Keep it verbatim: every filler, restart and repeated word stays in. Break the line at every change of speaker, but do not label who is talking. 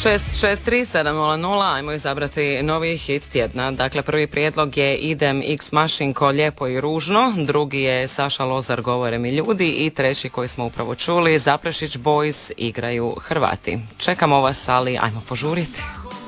šest šest tri sedam nula nula, ajmo izabrati novi hit tjedna. Dakle, prvi prijedlog je Idem X Mašinko, Lijepo i ružno, drugi je Saša Lozar, Govore mi ljudi i treći koji smo upravo čuli, Zaprešić Boys, Igraju Hrvati. Čekamo vas, ali ajmo požuriti.